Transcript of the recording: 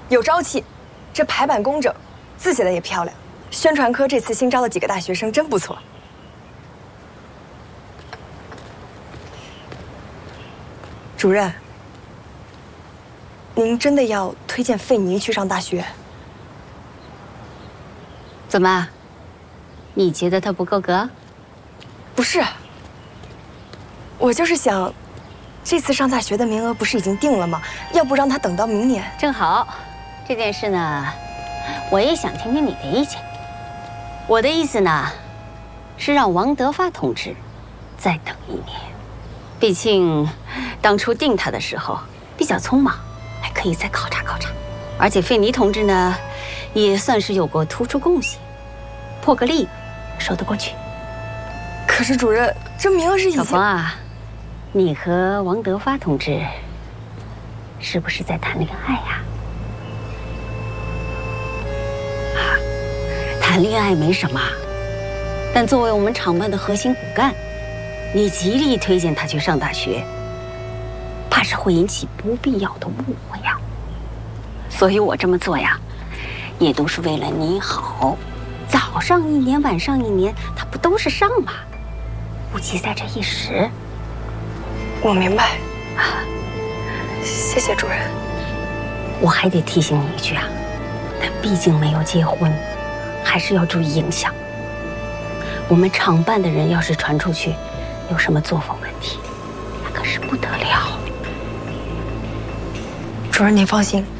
有朝气，这排版工整，字写的也漂亮。宣传科这次新招了几个大学生，真不错。主任，您真的要推荐费妮去上大学？ 怎么？你觉得他不够格？ 不是，我就是想，这次上大学的名额不是已经定了吗？要不让他等到明年？ 正好，这件事呢，我也想听听你的意见。我的意思呢，是让王德发同志再等1年，毕竟当初定他的时候比较匆忙，还可以再考察考察。而且费妮同志呢，也算是有过突出贡献，破个例说得过去。 可是主任，这名额是已经…… 小冯啊，你和王德发同志是不是在谈恋爱呀？谈恋爱没什么，但作为我们厂办的核心骨干，你极力推荐他去上大学，怕是会引起不必要的误会呀。所以我这么做呀，也都是为了你好。早上1年，晚上1年，他不都是上吗？不急在这一时。 我明白，谢谢主任。 我还得提醒你一句啊，他毕竟没有结婚，还是要注意影响。我们厂办的人要是传出去，有什么作风问题，那可是不得了。 主任您放心，